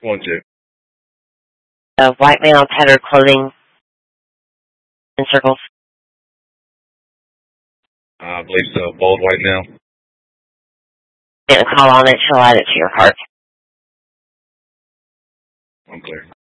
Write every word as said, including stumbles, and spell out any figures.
One check. Uh, white male, tattered clothing, in circles. I believe so. Bold white male. Get a call on it, she'll add it to your cart. I'm clear.